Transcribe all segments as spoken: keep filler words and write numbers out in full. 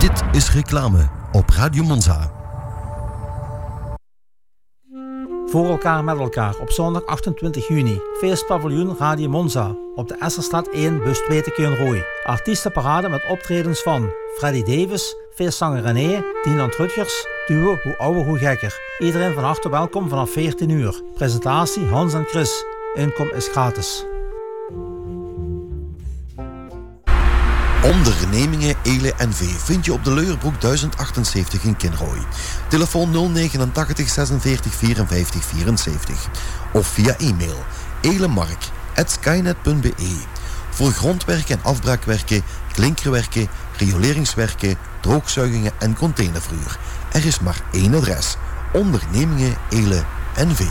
Dit is reclame op Radio Monza. Voor elkaar met elkaar op zondag achtentwintig juni. Feestpaviljoen Radio Monza. Op de Esserstraat één, bus twee te Keukenrooy. Artiestenparade met optredens van Freddy Davis, feestzanger René, Dinant Rutgers, duo Hoe Ouder Hoe Gekker. Iedereen van harte welkom vanaf veertien uur. Presentatie Hans en Chris. Inkom is gratis. Ondernemingen Eele N V vind je op de Leuerbroek duizend achtenzeventig in Kinrooi. Telefoon nul negenentachtig zesenveertig vierenvijftig vierenzeventig. Of via e-mail elemark at skynet punt b e. Voor grondwerken en afbraakwerken, klinkerwerken, rioleringswerken, droogzuigingen en containerverhuur. Er is maar één adres. Ondernemingen Eele N V.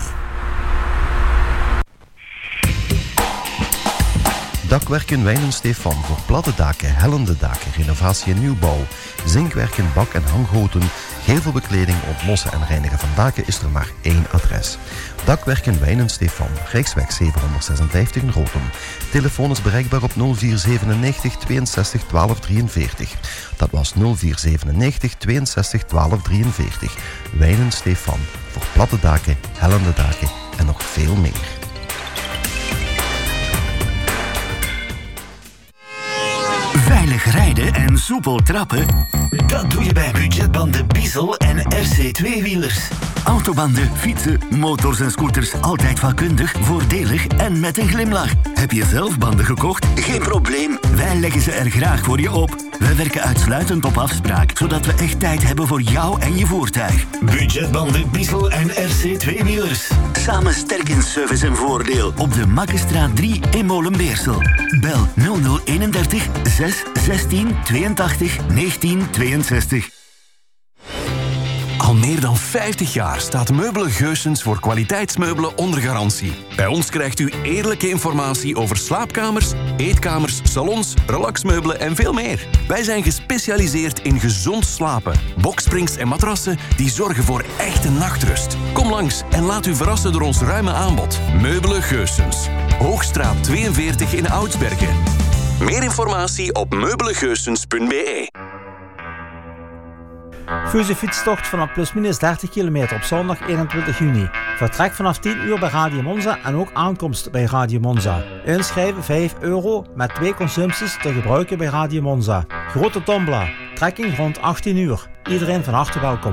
Dakwerken Wijnen Stefan voor platte daken, hellende daken, renovatie en nieuwbouw. Zinkwerken, bak- en hanggoten, gevelbekleding, ontlossen en reinigen van daken is er maar één adres. Dakwerken Wijnen Stefan, Rijksweg zevenhonderdzesenvijftig in Rotem. Telefoon is bereikbaar op nul vier zevenennegentig tweeënzestig twaalf drieënveertig. Dat was nul vier zevenennegentig tweeënzestig twaalf drieënveertig. Wijnen Stefan, voor platte daken, hellende daken en nog veel meer. Veilig rijden en soepel trappen, dat doe je bij budgetbanden Bissel en R C twee-wielers. Autobanden, fietsen, motors en scooters altijd vakkundig, voordelig en met een glimlach. Heb je zelf banden gekocht? Geen probleem, wij leggen ze er graag voor je op. Wij werken uitsluitend op afspraak, zodat we echt tijd hebben voor jou en je voertuig. Budgetbanden Bissel en R C twee-wielers. Samen sterk in service en voordeel op de Makkestraat drie in Molenbeersel. Bel nul nul eenendertig zes zestien tweeëntachtig negentien tweeënzestig. Al meer dan vijftig jaar staat Meubelen Geussens voor kwaliteitsmeubelen onder garantie. Bij ons krijgt u eerlijke informatie over slaapkamers, eetkamers, salons, relaxmeubelen en veel meer. Wij zijn gespecialiseerd in gezond slapen, boksprings en matrassen die zorgen voor echte nachtrust. Kom langs en laat u verrassen door ons ruime aanbod. Meubelen Geussens, Hoogstraat tweeënveertig in Oudsbergen. Meer informatie op meubelengeussens punt b e. Fusiefietstocht vanaf plusminus dertig kilometer op zondag eenentwintig juni. Vertrek vanaf tien uur bij Radio Monza en ook aankomst bij Radio Monza. Inschrijven vijf euro met twee consumpties te gebruiken bij Radio Monza. Grote tombola. Trekking rond achttien uur. Iedereen van harte welkom.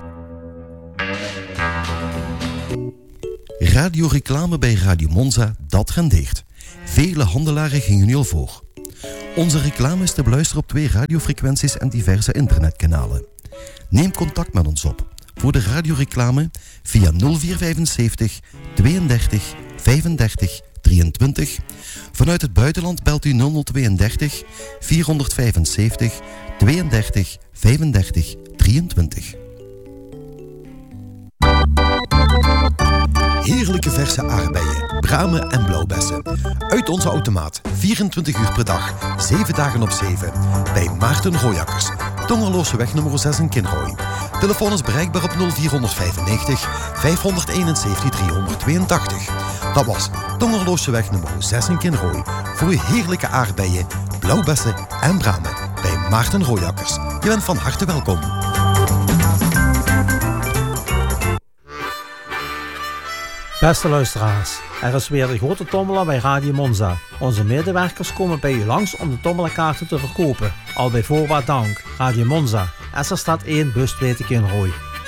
Radioreclame bij Radio Monza, dat rendeert. Vele handelaren gingen nu al voor. Onze reclame is te beluisteren op twee radiofrequenties en diverse internetkanalen. Neem contact met ons op voor de radioreclame via nul vier vijfenzeventig tweeëndertig vijfendertig drieëntwintig. Vanuit het buitenland belt u nul nul tweeëndertig vierhonderdvijfenzeventig tweeëndertig vijfendertig drieëntwintig. Heerlijke verse aardbeien, bramen en blauwbessen. Uit onze automaat, vierentwintig uur per dag, zeven dagen op zeven. Bij Maarten Rooijakkers, Tongerlooseweg nummer zes in Kinrooi. Telefoon is bereikbaar op nul vier vijfennegentig vijfhonderdeenenzeventig driehonderdtweeëntachtig. Dat was Tongerlooseweg nummer zes in Kinrooi. Voor uw heerlijke aardbeien, blauwbessen en bramen. Bij Maarten Rooijakkers. Je bent van harte welkom. Beste luisteraars, er is weer de grote tombola bij Radio Monza. Onze medewerkers komen bij u langs om de tombolakaarten te verkopen. Al bij voorbaat dank. Radio Monza, Esserstraat één, bus twee te Kinrooi.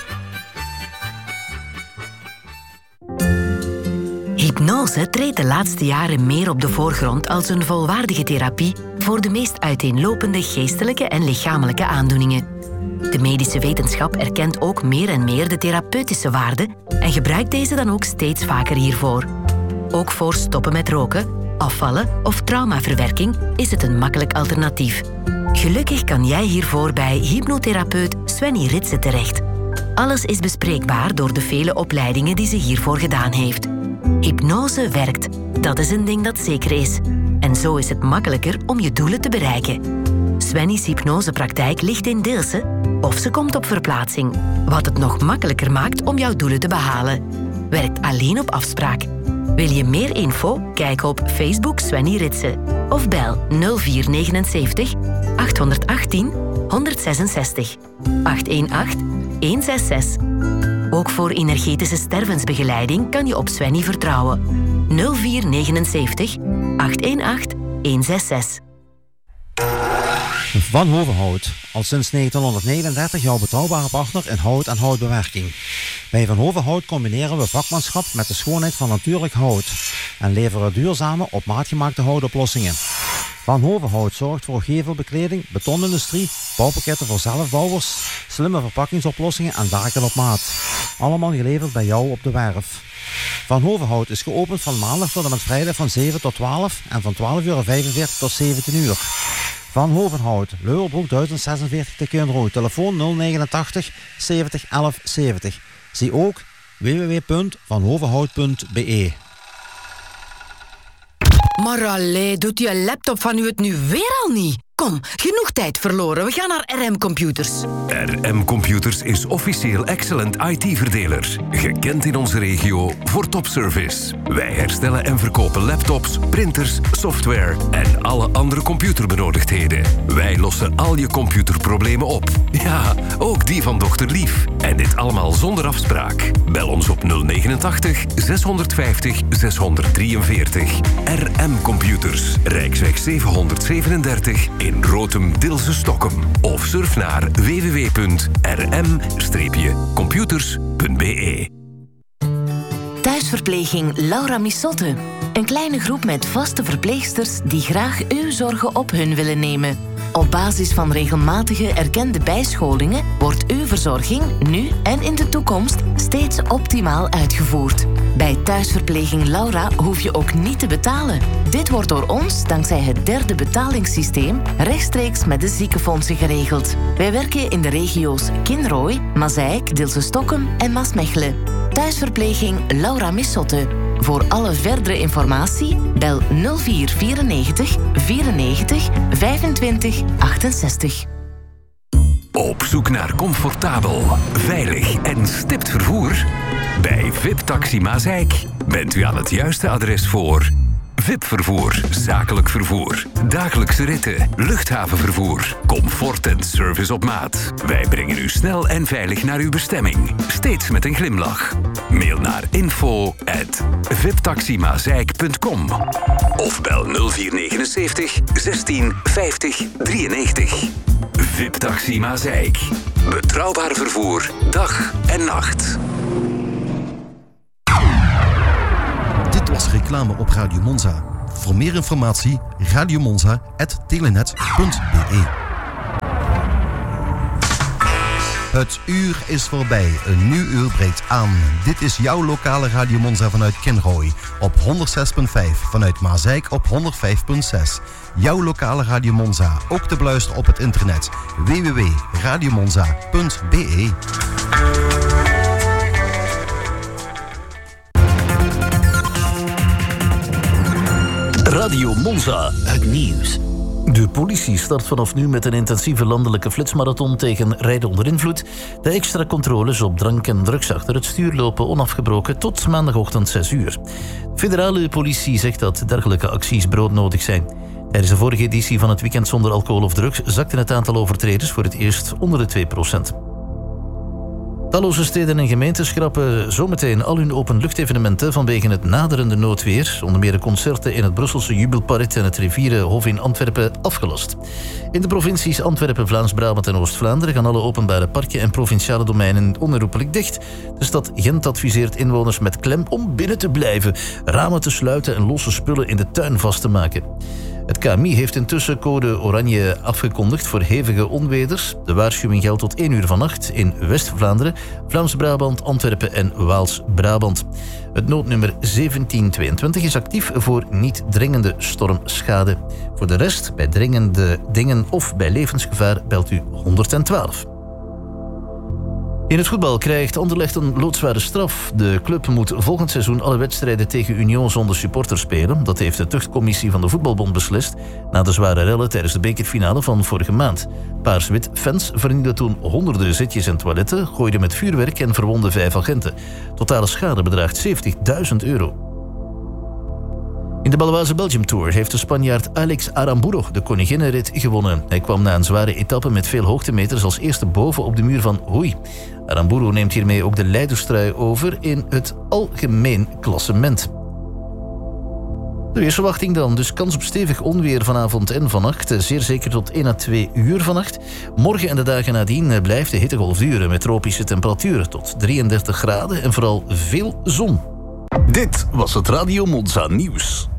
Hypnose treedt de laatste jaren meer op de voorgrond als een volwaardige therapie voor de meest uiteenlopende geestelijke en lichamelijke aandoeningen. De medische wetenschap erkent ook meer en meer de therapeutische waarde en gebruikt deze dan ook steeds vaker hiervoor. Ook voor stoppen met roken, afvallen of traumaverwerking is het een makkelijk alternatief. Gelukkig kan jij hiervoor bij hypnotherapeut Svenny Ritsen terecht. Alles is bespreekbaar door de vele opleidingen die ze hiervoor gedaan heeft. Hypnose werkt, dat is een ding dat zeker is. En zo is het makkelijker om je doelen te bereiken. Svenny's hypnosepraktijk ligt in Deelse of ze komt op verplaatsing, wat het nog makkelijker maakt om jouw doelen te behalen. Werkt alleen op afspraak. Wil je meer info? Kijk op Facebook Svenny Ritsen of bel nul vier negenenzeventig achthonderdachttien honderdzesenzestig. acht één acht, een zes zes. Ook voor energetische stervensbegeleiding kan je op Svenny vertrouwen. nul vier negenenzeventig, acht één acht, een zes zes. Van Hovenhout, al sinds negentienhonderdnegenendertig jouw betrouwbare partner in hout en houtbewerking. Bij Van Hovenhout combineren we vakmanschap met de schoonheid van natuurlijk hout en leveren duurzame, op maat gemaakte houtoplossingen. Van Hovenhout zorgt voor gevelbekleding, betonindustrie, bouwpakketten voor zelfbouwers, slimme verpakkingsoplossingen en daken op maat. Allemaal geleverd bij jou op de werf. Van Hovenhout is geopend van maandag tot en met vrijdag van zeven tot twaalf en van twaalf uur vijfenveertig tot zeventien uur. Van Hovenhout, Leuwerbroek duizend zesenveertig te Keunrooi. Telefoon nul negenentachtig zeventig elf zeventig. Zie ook w w w punt van hovenhout punt b e. Maar allee, doet je laptop van u het nu weer al niet? Kom, genoeg tijd verloren. We gaan naar R M Computers. R M Computers is officieel Excellent I T-verdeler. Gekend in onze regio voor topservice. Wij herstellen en verkopen laptops, printers, software en alle andere computerbenodigdheden. Wij lossen al je computerproblemen op. Ja, ook die van dochter Lief. En dit allemaal zonder afspraak. Bel ons op nul negenentachtig zeshonderdvijftig zeshonderddrieënveertig. R M Computers, Rijksweg zevenhonderdzevenendertig in Rotem, Dilse, Stockholm. Of surf naar w w w punt r m computers punt b e. Thuisverpleging Laura Missotte. Een kleine groep met vaste verpleegsters die graag uw zorgen op hun willen nemen. Op basis van regelmatige erkende bijscholingen wordt uw verzorging nu en in de toekomst steeds optimaal uitgevoerd. Bij Thuisverpleging Laura hoef je ook niet te betalen. Dit wordt door ons, dankzij het derde betalingssysteem, rechtstreeks met de ziekenfondsen geregeld. Wij werken in de regio's Kinrooi, Mazeik, Dilse Stockholm en Maasmechelen. Thuisverpleging Laura Missotte. Voor alle verdere informatie bel nul vier vierennegentig vierennegentig vijfentwintig achtenzestig. Op zoek naar comfortabel, veilig en stipt vervoer? Bij V I P Taxi Mazeik bent u aan het juiste adres voor V I P-vervoer, zakelijk vervoer, dagelijkse ritten, luchthavenvervoer, comfort en service op maat. Wij brengen u snel en veilig naar uw bestemming, steeds met een glimlach. Mail naar info at viptaximazeik punt com of bel nul vier negenenzeventig zestien vijftig drieënnegentig. V I P Taxi Mazeik. Betrouwbaar vervoer, dag en nacht. Dit was reclame op Radio Monza. Voor meer informatie radiomonza punt telenet punt b e. Het uur is voorbij. Een nieuw uur breekt aan. Dit is jouw lokale Radio Monza vanuit Kinrooi op honderdzes punt vijf. Vanuit Mazeik op honderdvijf punt zes. Jouw lokale Radio Monza. Ook te beluisteren op het internet. w w w punt radiomonza punt b e. Radio Monza. Het nieuws. De politie start vanaf nu met een intensieve landelijke flitsmarathon tegen rijden onder invloed. De extra controles op drank en drugs achter het stuur lopen onafgebroken tot maandagochtend zes uur. De federale politie zegt dat dergelijke acties broodnodig zijn. Tijdens de vorige editie van het weekend zonder alcohol of drugs zakte het aantal overtreders voor het eerst onder de twee procent. Talloze steden en gemeenten schrappen zometeen al hun openluchtevenementen vanwege het naderende noodweer. Onder meer de concerten in het Brusselse Jubelpark en het Rivierenhof in Antwerpen afgelast. In de provincies Antwerpen, Vlaams-Brabant en Oost-Vlaanderen gaan alle openbare parken en provinciale domeinen onherroepelijk dicht. De stad Gent adviseert inwoners met klem om binnen te blijven, ramen te sluiten en losse spullen in de tuin vast te maken. Het K M I heeft intussen code oranje afgekondigd voor hevige onweders. De waarschuwing geldt tot één uur vannacht in West-Vlaanderen, Vlaams-Brabant, Antwerpen en Waals-Brabant. Het noodnummer zeventien tweeëntwintig is actief voor niet dringende stormschade. Voor de rest, bij dringende dingen of bij levensgevaar, belt u honderdtwaalf. In het voetbal krijgt Anderlecht een loodzware straf. De club moet volgend seizoen alle wedstrijden tegen Union zonder supporters spelen. Dat heeft de tuchtcommissie van de Voetbalbond beslist na de zware rellen tijdens de bekerfinale van vorige maand. Paars-wit fans vernielden toen honderden zitjes en toiletten, gooiden met vuurwerk en verwonden vijf agenten. Totale schade bedraagt zeventigduizend euro. In de Baloise Belgium Tour heeft de Spanjaard Alex Aramburu de koninginnenrit gewonnen. Hij kwam na een zware etappe met veel hoogtemeters als eerste boven op de muur van Hooy. Aramburu neemt hiermee ook de leiderstrui over in het algemeen klassement. De weersverwachting dan. Dus kans op stevig onweer vanavond en vannacht. Zeer zeker tot één à twee uur vannacht. Morgen en de dagen nadien blijft de hittegolf duren met tropische temperaturen tot drieëndertig graden en vooral veel zon. Dit was het Radio Monza nieuws.